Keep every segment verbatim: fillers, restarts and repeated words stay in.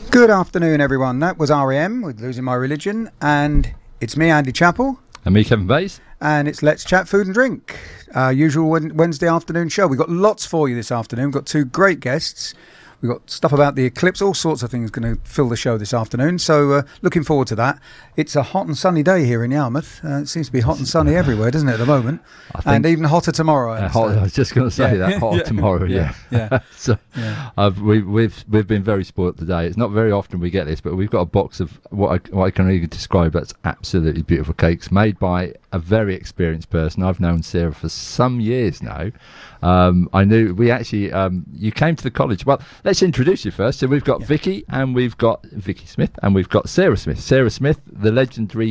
Good afternoon, everyone. That was R E M with Losing My Religion, and it's me, Andy Chappell. And me, Kevin Bays. And it's Let's Chat Food and Drink, our usual Wednesday afternoon show. We've got lots for you this afternoon. We've got two great guests. We've got stuff about the eclipse, all sorts of things going to fill the show this afternoon. So uh, looking forward to that. It's a hot and sunny day here in Yarmouth. Uh, it seems to be hot and sunny everywhere, doesn't it, at the moment? And even hotter tomorrow. I, uh, hot, I was just going to say yeah. that, hotter yeah. tomorrow, yeah. yeah. yeah. so yeah. Uh, we, we've we've been very spoilt today. It's not very often we get this, but we've got a box of what I, what I can really describe as absolutely beautiful cakes made by a very experienced person. I've known Sarah for some years now. Um, I knew we actually, um, you came to the college. Well, let's introduce you first. So we've got yeah. Vicky, and we've got Vicky Smith, and we've got Sarah Smith. Sarah Smith, the legendary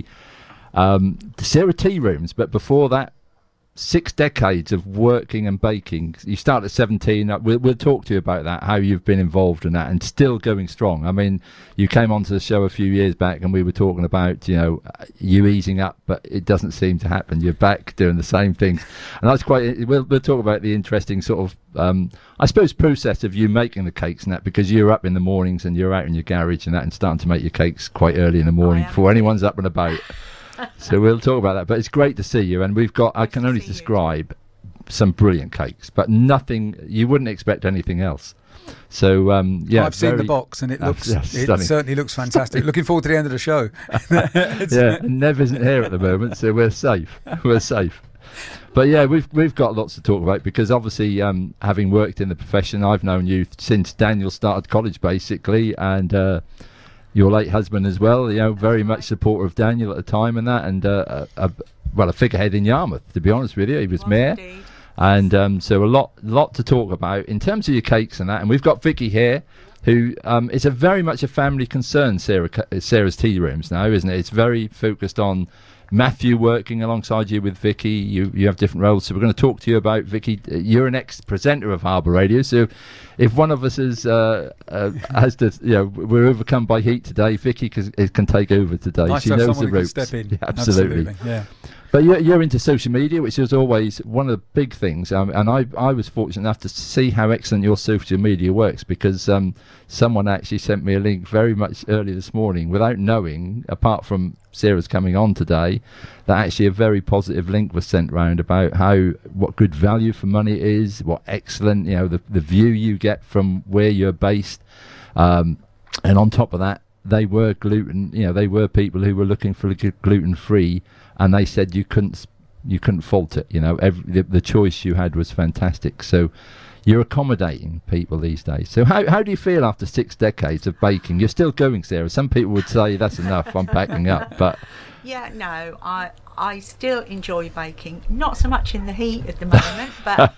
um, Sarah Tea Rooms. But before that, six decades of working and baking. You start at seventeen. We'll, we'll talk to you about that, how you've been involved in that and still going strong. I mean, you came onto the show a few years back and we were talking about, you know, you easing up, but it doesn't seem to happen. You're back doing the same things. And that's quite, we'll, we'll talk about the interesting sort of, um, I suppose, process of you making the cakes and that, because you're up in the mornings and you're out in your garage and that and starting to make your cakes quite early in the morning before anyone's up and about. So we'll talk about that, but it's great to see you, and we've got, I can only describe some brilliant cakes, but nothing, you wouldn't expect anything else. So um, yeah, I've seen the box and it looks, uh, it certainly looks fantastic. Looking forward to the end of the show. Yeah, and Nev isn't here at the moment, so we're safe. We're safe. But yeah, we've we've got lots to talk about, because obviously, um, having worked in the profession, I've known you since Daniel started college, basically, and uh, your late husband as well, you know, very much supporter of Daniel at the time and that, and uh, a, a, well, a figurehead in Yarmouth, to be honest with you. He was, was mayor. Indeed. And um, so a lot lot to talk about in terms of your cakes and that. And we've got Vicky here, who um, is a very much a family concern, Sarah, Sarah's Tea Rooms now, isn't it? It's very focused on Matthew working alongside you with Vicky. You you have different roles, so we're going to talk to you about Vicky. You're an ex-presenter of Harbour Radio, so if one of us is uh, uh, has to, you know, we're overcome by heat today, Vicky can, can take over today. Nice she to have knows the ropes. Step in. Yeah, absolutely. absolutely. Yeah. But you're, you're into social media, which is always one of the big things. Um, and I, I was fortunate enough to see how excellent your social media works, because um, someone actually sent me a link very much early this morning without knowing, apart from Sarah's coming on today, that actually a very positive link was sent round about how, what good value for money it is, what excellent, you know, the, the view you get from where you're based. Um, and on top of that, they were gluten, you know, they were people who were looking for gluten-free, and they said you couldn't you couldn't fault it. You know, every, the, the choice you had was fantastic. So you're accommodating people these days. So how how do you feel after six decades of baking? You're still going, Sarah. Some people would say that's enough, I'm packing up. But yeah, no, I I still enjoy baking. Not so much in the heat at the moment, but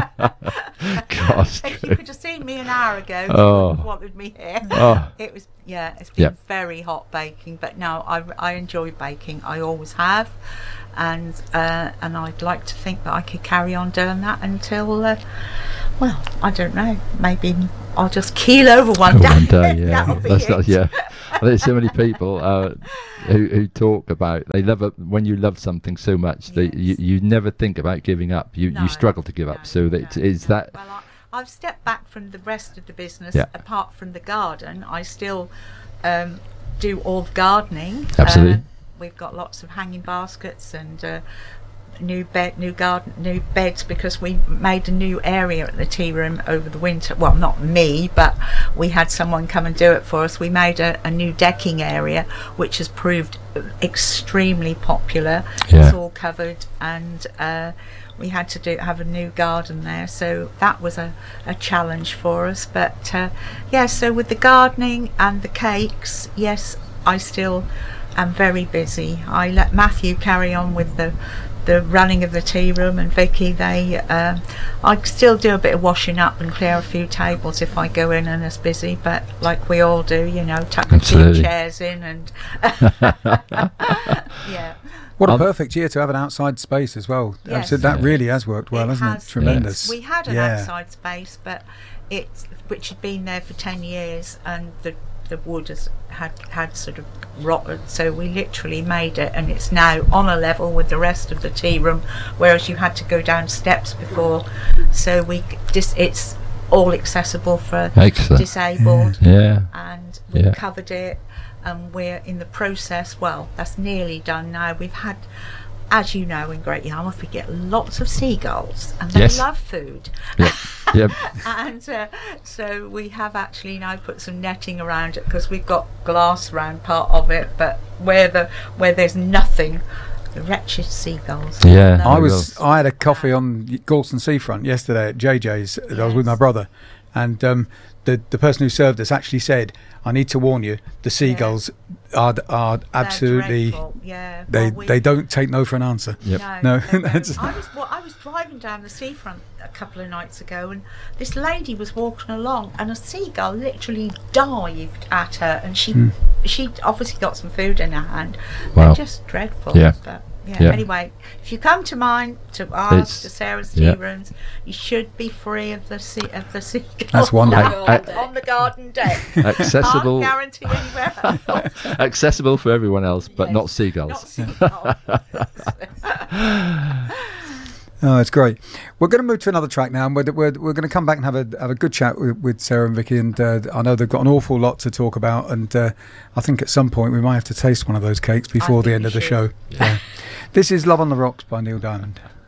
Gosh, if you could have seen me an hour ago, oh. you would have wanted me here. Oh. It was, yeah, it's been yep. very hot baking, but no, I, I enjoy baking. I always have, and uh, and I'd like to think that I could carry on doing that until, uh, well, I don't know, maybe I'll just keel over one day. One day, yeah. That'll be That's it. not, yeah. There's so many people uh, who, who talk about, they love it when you love something so much yes. that you, you never think about giving up. You no, you struggle to give no, up. So that no, is no. that. Well, I, I've stepped back from the rest of the business. Yeah. Apart from the garden, I still um, do all the gardening. Absolutely. Uh, we've got lots of hanging baskets and uh, new bed, new garden, new beds, because we made a new area at the tea room over the winter. Well, not me, but we had someone come and do it for us. We made a, a new decking area, which has proved extremely popular. Yeah. It's all covered, and uh, we had to do have a new garden there, so that was a, a challenge for us. But uh, yeah, so with the gardening and the cakes, yes, I still am very busy. I let Matthew carry on with the the running of the tea room, and Vicky, they uh, I still do a bit of washing up and clear a few tables if I go in and it's busy, but like we all do, you know, tuck a few chairs in and yeah. What a perfect year to have an outside space as well. Yes. So that really has worked well, it hasn't has, it? Tremendous. We had an yeah. outside space, but it's which had been there for ten years, and the the wood has had had sort of rotted, so we literally made it, and it's now on a level with the rest of the tea room, whereas you had to go down steps before. So we just it's all accessible for Excellent. disabled. Yeah. And we Yeah. covered it, and we're in the process. Well, that's nearly done now. We've had, as you know, in Great Yarmouth, we get lots of seagulls, and they Yes. love food. Yep. Yep. And uh, so we have actually now put some netting around it, because we've got glass around part of it, but where the where there's nothing, the wretched seagulls. Yeah. No. I Oh, was I had a coffee on Galston Seafront yesterday at J J's. I was with my Yes. brother, and um, the the person who served us actually said, "I need to warn you, the seagulls are are They're absolutely dreadful, yeah. they Well, we- they don't take no for an answer." Yep. No, No, they don't. that's- I was well, I was driving down the seafront a couple of nights ago, and this lady was walking along, and a seagull literally dived at her, and she Hmm. she obviously got some food in her hand. Wow. They're just dreadful. Yeah. But, yeah. Yeah. Anyway, if you come to mine to It's- ask to Sarah's tea yeah. rooms, you should be free of the sea of the seagulls. That's wonderful. on, on the garden deck. Accessible, Can't guarantee anywhere else. accessible for everyone else, but Yes. not Not seagulls. seagulls. Oh, it's great. We're going to move to another track now, and we're we're, we're going to come back and have a have a good chat with, with Sarah and Vicky. And uh, I know they've got an awful lot to talk about, and uh, I think at some point we might have to taste one of those cakes before think the end we of the should. show. Yeah. This is "Love on the Rocks" by Neil Diamond.